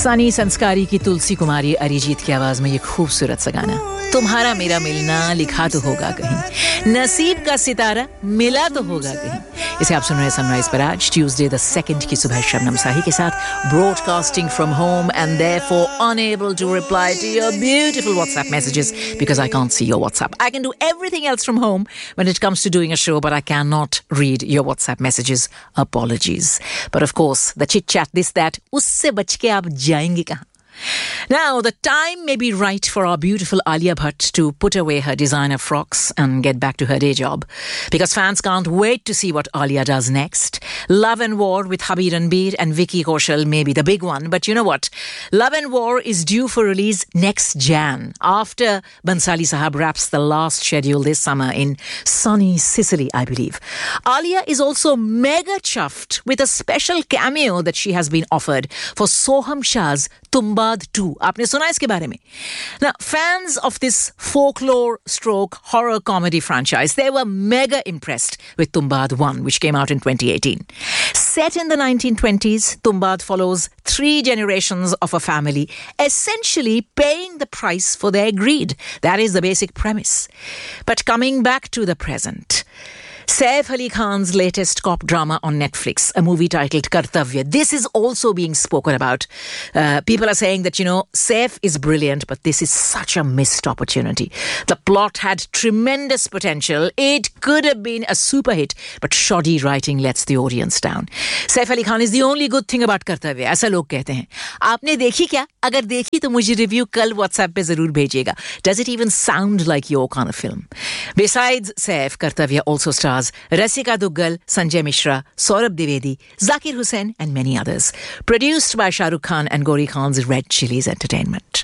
सनी संस्कारी की तुलसी कुमारी अरिजीत की आवाज में ये खूबसूरत सा गाना तुम्हारा मेरा मिलना लिखा तो होगा कहीं नसीब का सितारा मिला तो होगा कहीं इसे आप सुन रहे हैं सनराइज पर आज ट्यूसडे द 2nd की सुबह शबनम साही के साथ broadcasting from home and therefore unable to reply to your beautiful WhatsApp messages because I can't see your WhatsApp. I can do everything else from home when it comes to doing a show, but I cannot read your WhatsApp messages. Apologies. But of course, the chit-chat, this, that, usse bach ke aap jayenge kahan? Now, the time may be right for our beautiful Alia Bhatt to put away her designer frocks and get back to her day job. Because fans can't wait to see what Alia does next. Love and War with Hubby Ranbir and Vicky Kaushal may be the big one. But you know what? Love and War is due for release next Jan. After Bansali Sahab wraps the last schedule this summer in sunny Sicily, I believe. Alia is also mega chuffed with a special cameo that she has been offered for Soham Shah's Tumbad 2. आपने सुना इसके बारे में? Now, fans of this folklore stroke horror comedy franchise, they were mega impressed with Tumbad 1, which came out in 2018. Set in the 1920s, Tumbad follows 3 generations of a family essentially paying the price for their greed. That is the basic premise. But coming back to the present, Saif Ali Khan's latest cop drama on Netflix, a movie titled Kartavya. This is also being spoken about. People are saying that, Saif is brilliant, but this is such a missed opportunity. The plot had tremendous potential. It could have been a super hit, but shoddy writing lets the audience down. Saif Ali Khan is the only good thing about Kartavya. ऐसा लोग कहते हैं. आपने देखी क्या? अगर देखी तो मुझे रिव्यू कल WhatsApp पे जरूर भेजिएगा. Does it even sound like your kind of film? Besides Saif, Kartavya also stars Rasika Duggal, Sanjay Mishra, Saurabh Dwivedi, Zakir Hussain and many others. Produced by Shah Rukh Khan and Gauri Khan's Red Chillies Entertainment.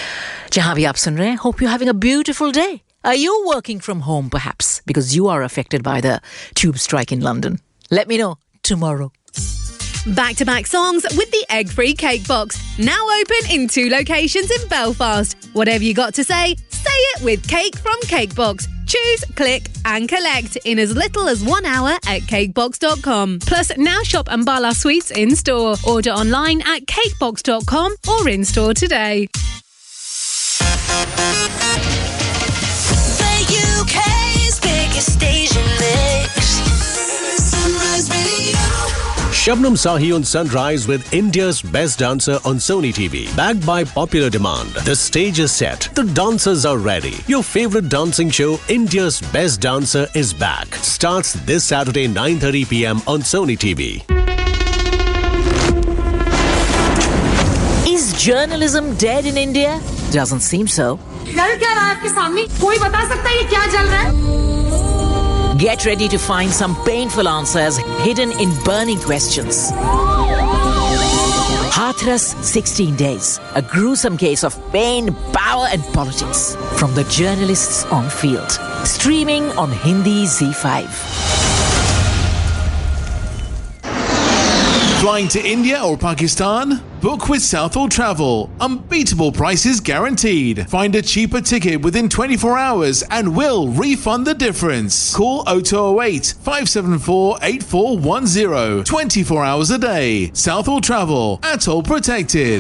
Jahan bhi aap sun rahe hain, hope you're having a beautiful day. Are you working from home perhaps because you are affected by the tube strike in London? Let me know tomorrow. Back-to-back songs with the egg-free cake box. Now open in 2 locations in Belfast. Whatever you got to say it with Cake from Cakebox. Choose, click and collect in as little as 1 hour at cakebox.com. Plus, now shop Ambala Sweets in store. Order online at cakebox.com or in store today. The UK's biggest station mix. Sunrise Radio. Shabnam Sahi on Sunrise with India's best dancer on Sony TV. Backed by popular demand. The stage is set. The dancers are ready. Your favorite dancing show, India's Best Dancer, is back. Starts this Saturday 9:30 p.m. on Sony TV. Is journalism dead in India? Doesn't seem so. चल क्या रहा है आपके सामने? कोई बता सकता है ये क्या चल रहा है? Get ready to find some painful answers hidden in burning questions. Hathras 16 Days, a gruesome case of pain, power and politics from the journalists on field. Streaming on Hindi Z5. Flying to India or Pakistan? Book with Southall Travel. Unbeatable prices guaranteed. Find a cheaper ticket within 24 hours and we'll refund the difference. Call 0208 574 8410. 24 hours a day. Southall Travel. Atoll protected.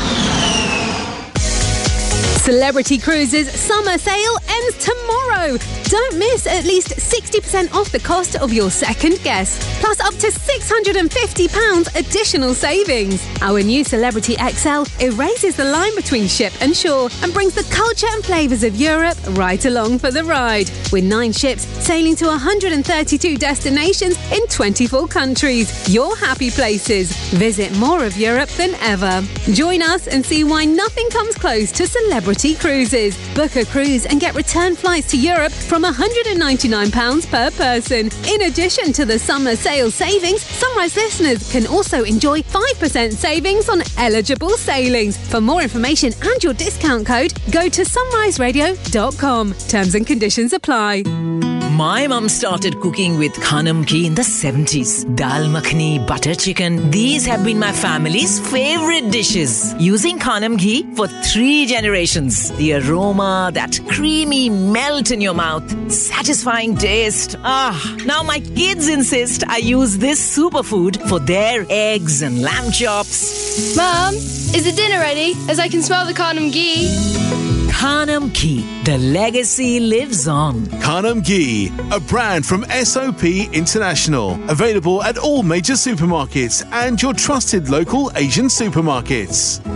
Celebrity Cruises summer sale ends tomorrow. Don't miss at least 60% off the cost of your second guest, plus up to £650 additional savings. Our new Celebrity XL erases the line between ship and shore and brings the culture and flavours of Europe right along for the ride. With 9 ships sailing to 132 destinations in 24 countries. Your happy places. Visit more of Europe than ever. Join us and see why nothing comes close to Celebrity Cruises. Book a cruise and get return flights to Europe from £199 per person. In addition to the summer sale savings, Sunrise listeners can also enjoy 5% savings on eligible sailings. For more information and your discount code, go to sunriseradio.com. Terms and conditions apply. My mom started cooking with Khanam ghee in the 70s. Dal makhani, butter chicken, these have been my family's favorite dishes. Using Khanam ghee for 3 generations. The aroma, that creamy melt in your mouth, satisfying taste. Now my kids insist I use this superfood for their eggs and lamb chops. Mum, is the dinner ready? As I can smell the Khanam ghee. Khanam ghee, the legacy lives on. Khanam Ghee, a brand from SOP International. Available at all major supermarkets and your trusted local Asian supermarkets.